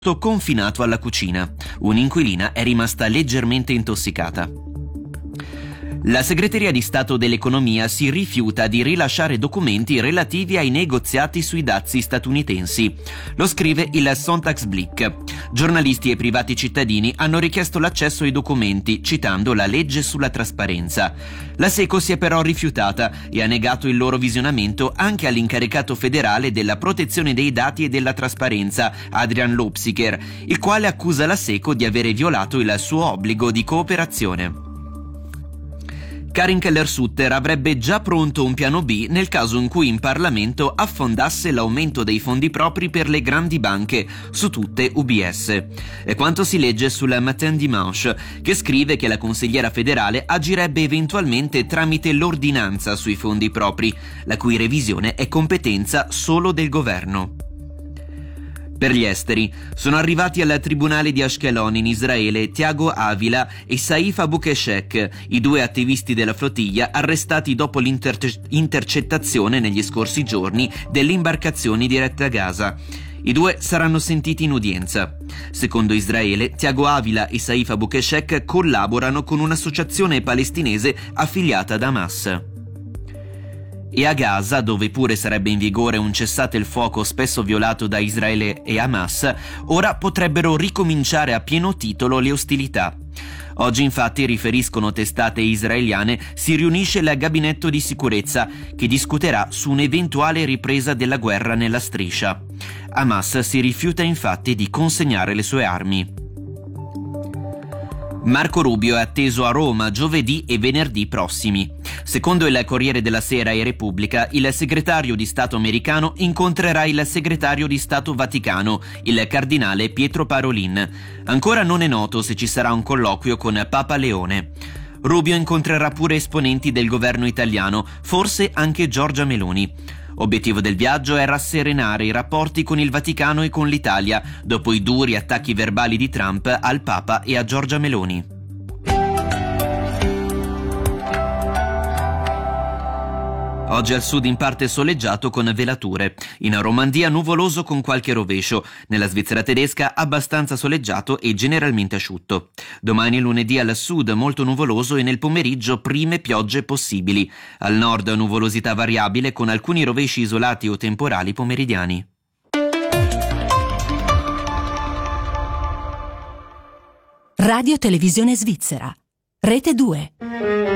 confinato alla cucina. Un'inquilina è rimasta leggermente intossicata. La Segreteria di Stato dell'Economia si rifiuta di rilasciare documenti relativi ai negoziati sui dazi statunitensi. Lo scrive il Sonntagsblick. Giornalisti e privati cittadini hanno richiesto l'accesso ai documenti, citando la legge sulla trasparenza. La Seco si è però rifiutata e ha negato il loro visionamento anche all'incaricato federale della protezione dei dati e della trasparenza, Adrian Lopsiker, il quale accusa la Seco di avere violato il suo obbligo di cooperazione. Karin Keller-Sutter avrebbe già pronto un piano B nel caso in cui in Parlamento affondasse l'aumento dei fondi propri per le grandi banche, su tutte UBS. È quanto si legge sul Matin Dimanche, che scrive che la consigliera federale agirebbe eventualmente tramite l'ordinanza sui fondi propri, la cui revisione è competenza solo del governo. Per gli esteri, sono arrivati al tribunale di Ashkelon in Israele Thiago Avila e Saif Abukeshek, i due attivisti della flottiglia arrestati dopo l'intercettazione negli scorsi giorni delle imbarcazioni dirette a Gaza. I due saranno sentiti in udienza. Secondo Israele, Thiago Avila e Saif Abukeshek collaborano con un'associazione palestinese affiliata ad Hamas. E a Gaza, dove pure sarebbe in vigore un cessate il fuoco spesso violato da Israele e Hamas, ora potrebbero ricominciare a pieno titolo le ostilità. Oggi infatti, riferiscono testate israeliane, si riunisce il gabinetto di sicurezza che discuterà su un'eventuale ripresa della guerra nella striscia. Hamas si rifiuta infatti di consegnare le sue armi. Marco Rubio è atteso a Roma giovedì e venerdì prossimi. Secondo il Corriere della Sera e Repubblica, il segretario di Stato americano incontrerà il segretario di Stato vaticano, il cardinale Pietro Parolin. Ancora non è noto se ci sarà un colloquio con Papa Leone. Rubio incontrerà pure esponenti del governo italiano, forse anche Giorgia Meloni. Obiettivo del viaggio è rasserenare i rapporti con il Vaticano e con l'Italia, dopo i duri attacchi verbali di Trump al Papa e a Giorgia Meloni. Oggi al sud in parte soleggiato con velature. In Romandia nuvoloso con qualche rovescio. Nella Svizzera tedesca abbastanza soleggiato e generalmente asciutto. Domani lunedì al sud molto nuvoloso e nel pomeriggio prime piogge possibili. Al nord nuvolosità variabile con alcuni rovesci isolati o temporali pomeridiani. Radio Televisione Svizzera. Rete 2.